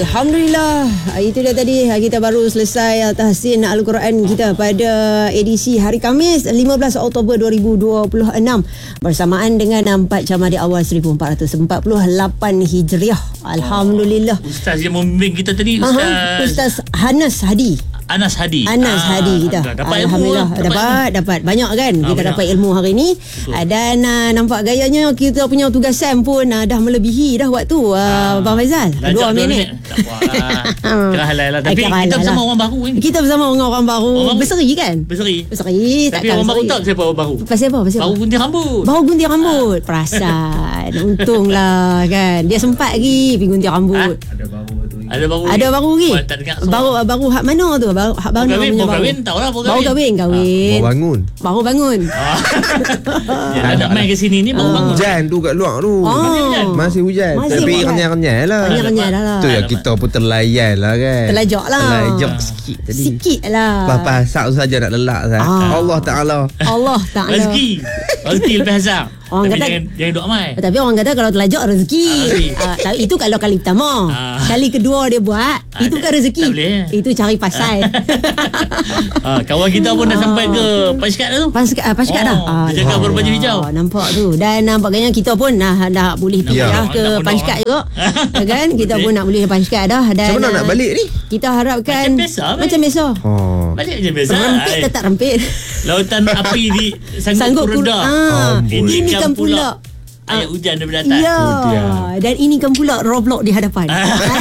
Alhamdulillah. Itu dia tadi kita baru selesai tahsin Al-Quran kita pada edisi hari Khamis 15 Oktober 2026 bersamaan dengan 4 Jamadil Awal 1448 Hijriah. Alhamdulillah. Ustaz yang membimbing kita tadi Ustaz Anas Hadi kita. Alhamdulillah dapat banyak kan. Kita dapat ilmu hari ni. Dan nampak gayanya kita punya tugasan pun dah melebihi dah waktu Bang Faizal. 2 minit. Tak apa. Kena lah. Tapi kita bersama orang baru ni. Kita bersama orang baru. Berseri kan? Berseri. Tapi orang baru tak siapa orang baru. Pasal apa? Baru gunting rambut. Baru gunting rambut. Perasan. Untunglah kan. Dia sempat lagi pergi gunting rambut. Ada baru lagi. Baru hak mana tu? Hak baru kahwin tahu lah. Baru kahwin. Baru bangun. Nak main ke sini ni baru bangun. Hujan tu kat luar tu. Masih hujan. Tapi renyah-renyah lah. Dah. Tu ya kita pun terlayan lah kan. Terlajak sikit tadi. Sikit lah. Pasak saja nak lelak saya. Allah Ta'ala. Rezeki lepas azab. Orang tapi kata, jangan duk amai. Tapi orang kata kalau terlajak rezeki. Itu kalau kali pertama. Kali kedua dia buat, itu kan rezeki. Itu cari pasal. Kawan kita pun dah sampai ke Paskat dah tu. Paskat dah. Dia jaga berbaju hijau. Nampak tu. Dan nampaknya kita pun dah boleh pergi ke Paskat juga. Kan? Kita pun nak boleh Paskat dah. Dan macam mana nak balik ni? Kita harapkan macam biasa. Balik je biasa. Rempit tetap rempit. Lautan api di sanggup kuda. Ini kan pula ayat hujan daripada atas. Ya. Dan ini kan pula Roblox di hadapan.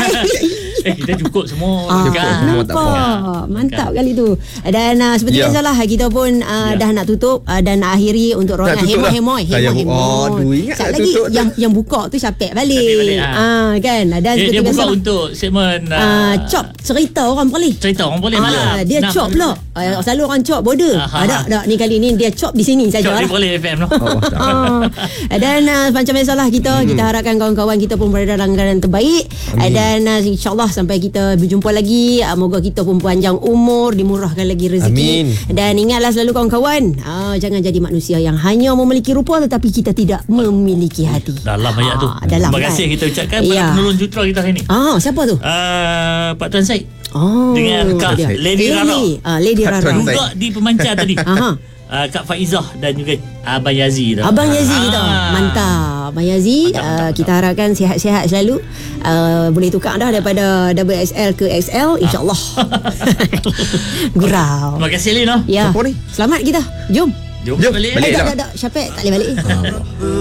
Kita cukup semua. Nampak. Mantap kali tu. Dan seperti biasalah kita pun dah nak tutup dan nak akhiri untuk Ronak Hemoy. Sekejap lagi yang buka tu Syapek balik. Kan. Dan dia buka untuk segmen Chop cerita orang boleh malam. Dia chop pula. Selalu orang chop border. Tak. Ni kali ni dia chop di sini saja. Chop di Boleh FM lah. Dan macam biasalah kita harapkan kawan-kawan kita pun berada dalam keadaan terbaik. Dan insyaAllah sampai kita berjumpa lagi. Moga kita pun panjang umur, dimurahkan lagi rezeki. Dan ingatlah selalu kawan-kawan, jangan jadi manusia yang hanya memiliki rupa tetapi kita tidak memiliki hati. Dalam ayat tu. Terima kasih kita ucapkan pada penolong jutera kita hari ni. Siapa tu? Pak Tuan Syed. Dengan Kak Lady Rara. Juga di pemancar tadi. Kak Faizah dan juga Abang Yazi tu. Abang Yazi kita. Mantap. Abang Yazi, kita harapkan sihat-sihat selalu. Boleh tukar dah daripada WSL ke XL, insyaAllah. Gurau. Terima kasih Lino. Ya. Selamat kita. Jom balik. Tak. Syapek tak boleh balik.